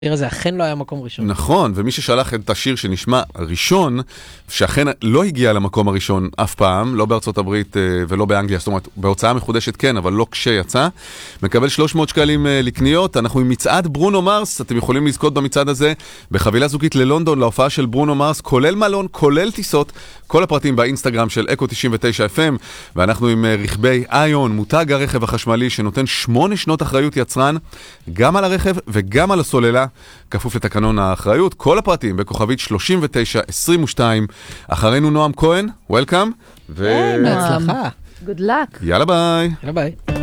השיר הזה אכן לא היה מקום ראשון. נכון, ומי ששלח את השיר שנשמע ראשון, שאכן לא הגיע למקום הראשון אף פעם, לא בארצות הברית ולא באנגליה, זאת אומרת, בהוצאה מחודשת כן, אבל לא כשיצא, מקבל 300 שקלים לקניות. אנחנו עם מצעד ברונו מרס, אתם יכולים לזכות במצעד הזה בחבילה זוגית ללונדון, להופעה של ברונו מרס, כולל מלון, כולל טיסות, כל הפרטים באינסטגרם של אקו 99 FM, ואנחנו עם רכבי איון, מותג הרכב החשמלי שנותן 8 שנות אחריות יצרן, גם על הרכב וגם על הסוללה, כפוף לתקנון האחריות. כל הפרטים בכוכבית 3922. אחרינו נועם כהן, וולקאם. בהצלחה. Good luck. יאללה ביי. יאללה ביי.